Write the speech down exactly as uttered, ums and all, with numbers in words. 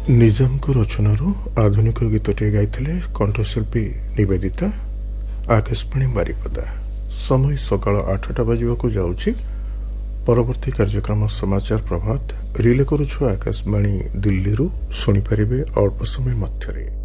निजामको रचनारू आधुनिक गीतटे गाइथिले कंठशिल्पी निवेदिता। आकाशवाणी बारिपदा। समय सकाळ आठटा बाजिबाकू जाउछि। परवर्ती कार्यक्रम समाचार प्रभात रिले करुछु आकाशवाणी दिल्ली रु शुणी पारिबे अल्प समय मध्यरे।